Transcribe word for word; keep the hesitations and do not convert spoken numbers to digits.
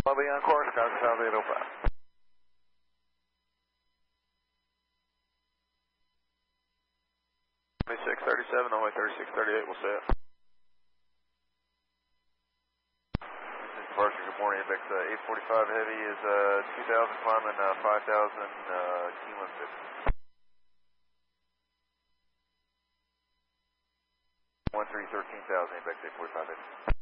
I'll be on course, Cox South eight oh five. twenty-six thirty-seven, only thirty-six thirty-eight, we'll set. Departure, good morning, Index uh, eight forty-five Heavy is uh, two thousand climbing uh, five thousand, uh, Q one fifty. one three thirteen thousand, Index eight forty-five Heavy.